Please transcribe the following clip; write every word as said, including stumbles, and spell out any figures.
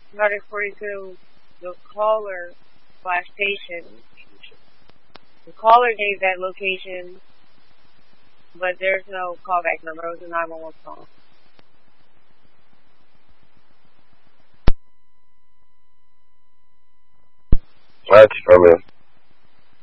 Not according to the caller slash patient. The caller gave that location, but there's no callback number. It was a nine one one call. That's from it.